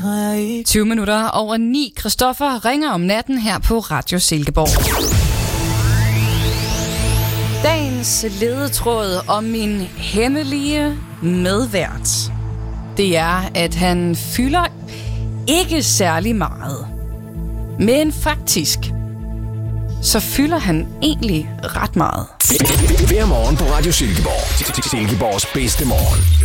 20 minutter over 9. Christoffer ringer om natten her på Radio Silkeborg. Dagens ledetråd om min hemmelige medvært, det er, at han fylder ikke særlig meget. Men faktisk, så fylder han egentlig ret meget. Hver morgen på Radio Silkeborg. Silkeborgs bedste morgen.